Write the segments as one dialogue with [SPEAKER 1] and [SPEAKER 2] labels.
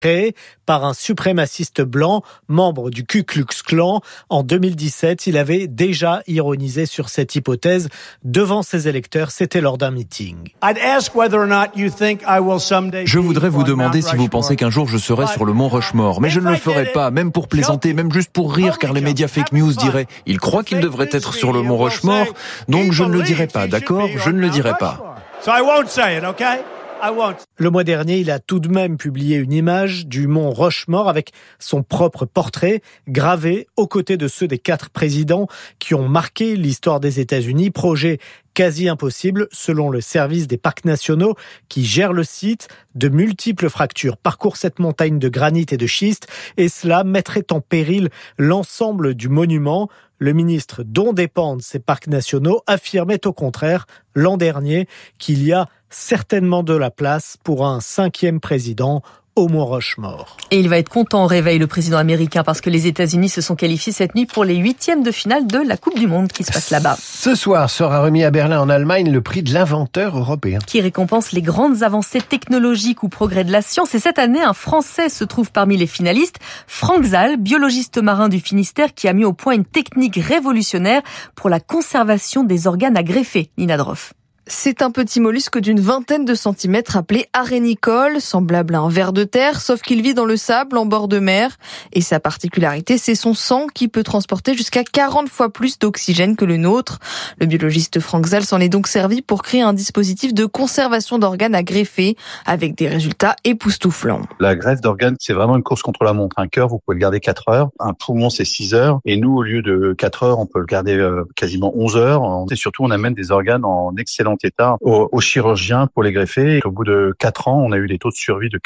[SPEAKER 1] créé par un suprémaciste blanc, membre du Ku Klux Klan. En 2017, il avait déjà ironisé sur cette hypothèse devant ses électeurs. C'était lors d'un meeting.
[SPEAKER 2] Je voudrais vous demander si vous pensez qu'un jour je serai sur le mont Rushmore, mais je ne le ferai pas, même pour plaisanter, même juste pour rire, car les médias fake news diraient « il croit qu'il devrait être sur le mont Rushmore, donc je ne le dirai pas, d'accord ? Je ne le dirai pas. »
[SPEAKER 1] Le mois dernier, il a tout de même publié une image du mont Rushmore avec son propre portrait gravé aux côtés de ceux des 4 présidents qui ont marqué l'histoire des États-Unis. Projet quasi impossible selon le service des parcs nationaux qui gère le site. De multiples fractures parcourent cette montagne de granit et de schiste et cela mettrait en péril l'ensemble du monument. Le ministre dont dépendent ces parcs nationaux affirmait au contraire l'an dernier qu'il y a certainement de la place pour un 5e président au mont Rushmore.
[SPEAKER 3] Et il va être content au réveil, le président américain, parce que les États-Unis se sont qualifiés cette nuit pour les 8e de finale de la Coupe du Monde qui se passe là-bas.
[SPEAKER 4] Ce soir sera remis à Berlin en Allemagne le prix de l'inventeur européen.
[SPEAKER 3] Qui récompense les grandes avancées technologiques ou progrès de la science. Et cette année, un Français se trouve parmi les finalistes. Franck Zal, biologiste marin du Finistère, qui a mis au point une technique révolutionnaire pour la conservation des organes à greffer. Nina Droff.
[SPEAKER 5] C'est un petit mollusque d'une vingtaine de centimètres appelé arénicole, semblable à un ver de terre, sauf qu'il vit dans le sable en bord de mer. Et sa particularité, c'est son sang qui peut transporter jusqu'à 40 fois plus d'oxygène que le nôtre. Le biologiste Franck Zal s'en est donc servi pour créer un dispositif de conservation d'organes à greffer, avec des résultats époustouflants.
[SPEAKER 6] La greffe d'organes, c'est vraiment une course contre la montre. Un cœur, vous pouvez le garder 4 heures. Un poumon, c'est 6 heures. Et nous, au lieu de 4 heures, on peut le garder quasiment 11 heures. Et surtout, on amène des organes en excellent état aux chirurgiens pour les greffer. Et au bout de 4 ans, on a eu des taux de survie de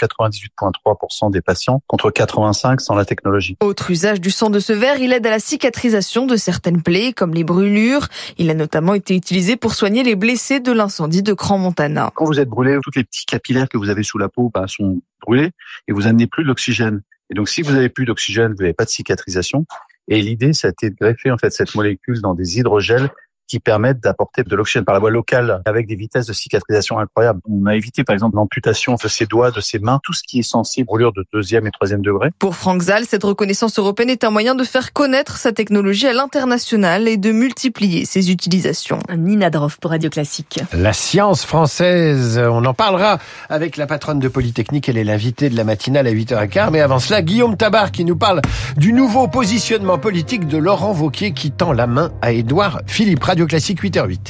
[SPEAKER 6] 98,3% des patients contre 85% sans la technologie.
[SPEAKER 5] Autre usage du sang de ce ver, il aide à la cicatrisation de certaines plaies, comme les brûlures. Il a notamment été utilisé pour soigner les blessés de l'incendie de Crans-Montana.
[SPEAKER 6] Quand vous êtes brûlé, tous les petits capillaires que vous avez sous la peau sont brûlés et vous n'amenez plus d'oxygène. Et donc, si vous n'avez plus d'oxygène, vous n'avez pas de cicatrisation. Et l'idée, ça a été de greffer en fait cette molécule dans des hydrogels qui permettent d'apporter de l'oxygène par la voie locale avec des vitesses de cicatrisation incroyables. On a évité par exemple l'amputation de ses doigts, de ses mains, tout ce qui est sensible, brûlure de 2e et 3e degré.
[SPEAKER 5] Pour Franck Zal, cette reconnaissance européenne est un moyen de faire connaître sa technologie à l'international et de multiplier ses utilisations.
[SPEAKER 3] Nina Droff pour Radio Classique.
[SPEAKER 4] La science française, on en parlera avec la patronne de Polytechnique, elle est l'invitée de la matinale à 8h15. Mais avant cela, Guillaume Tabar qui nous parle du nouveau positionnement politique de Laurent Wauquiez qui tend la main à Édouard Philippe. Radio Classique 8h08.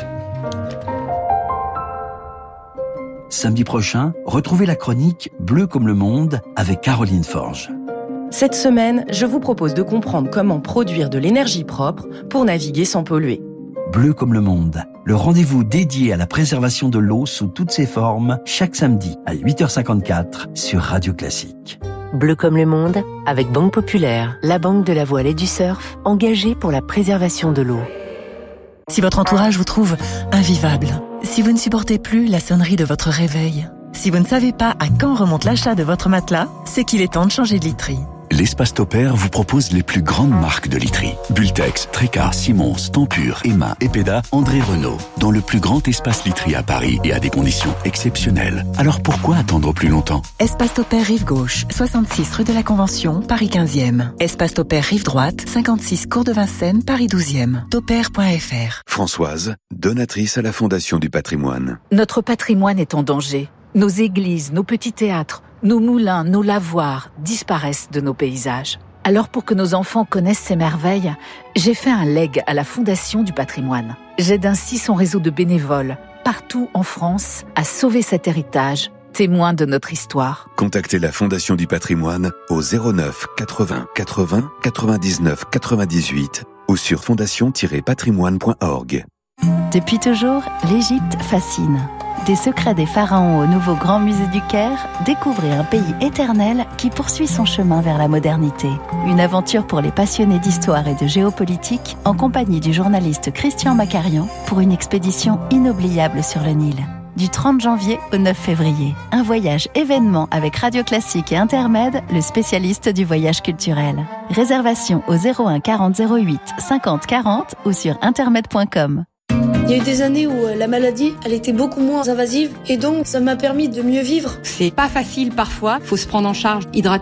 [SPEAKER 7] Samedi prochain, retrouvez la chronique Bleu comme le monde avec Caroline Forge.
[SPEAKER 8] Cette semaine, je vous propose de comprendre comment produire de l'énergie propre pour naviguer sans polluer.
[SPEAKER 7] Bleu comme le monde, le rendez-vous dédié à la préservation de l'eau sous toutes ses formes, chaque samedi à 8h54 sur Radio Classique.
[SPEAKER 9] Bleu comme le monde, avec Banque Populaire, la banque de la voile et du surf, engagée pour la préservation de l'eau.
[SPEAKER 10] Si votre entourage vous trouve invivable, si vous ne supportez plus la sonnerie de votre réveil, si vous ne savez pas à quand remonte l'achat de votre matelas, c'est qu'il est temps de changer de literie.
[SPEAKER 11] L'Espace Topair vous propose les plus grandes marques de literie. Bultex, Tréca, Simons, Tempur, Emma, Epeda, André Renault. Dans le plus grand espace literie à Paris et à des conditions exceptionnelles. Alors pourquoi attendre plus longtemps ?
[SPEAKER 10] Espace Topair Rive Gauche, 66 rue de la Convention, Paris 15e. Espace Topair Rive Droite, 56 cours de Vincennes, Paris 12e. Topair.fr.
[SPEAKER 11] Françoise, donatrice à la Fondation du Patrimoine.
[SPEAKER 12] Notre patrimoine est en danger. Nos églises, nos petits théâtres, nos moulins, nos lavoirs disparaissent de nos paysages. Alors pour que nos enfants connaissent ces merveilles, j'ai fait un leg à la Fondation du Patrimoine. J'aide ainsi son réseau de bénévoles, partout en France, à sauver cet héritage, témoin de notre histoire.
[SPEAKER 11] Contactez la Fondation du Patrimoine au 09 80 80 99 98 ou sur fondation-patrimoine.org.
[SPEAKER 13] Depuis toujours, l'Égypte fascine. Des secrets des pharaons au nouveau Grand Musée du Caire, découvrez un pays éternel qui poursuit son chemin vers la modernité. Une aventure pour les passionnés d'histoire et de géopolitique en compagnie du journaliste Christian Macarian pour une expédition inoubliable sur le Nil. Du 30 janvier au 9 février. Un voyage événement avec Radio Classique et Intermed, le spécialiste du voyage culturel. Réservation au 01 40 08 50 40 ou sur intermed.com.
[SPEAKER 14] Il y a eu des années où la maladie, elle était beaucoup moins invasive et donc ça m'a permis de mieux vivre.
[SPEAKER 15] C'est pas facile parfois, faut se prendre en charge, hydrater